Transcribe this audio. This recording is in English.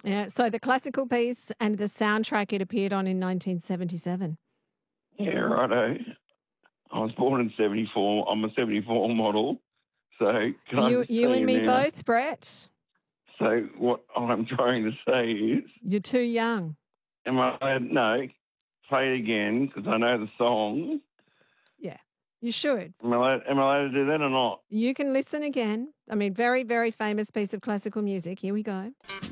Yeah, so the classical piece and the soundtrack it appeared on in 1977. Yeah, righto. I was born in 74. I'm a 74 model. So can I You just you tell and you me now? both, Brett. So what I'm trying to say is, You're too young. am I, no, play it again because I know the song. Yeah, you should. Am I allowed to do that or not? You can listen again. I mean, very, very famous piece of classical music. Here we go.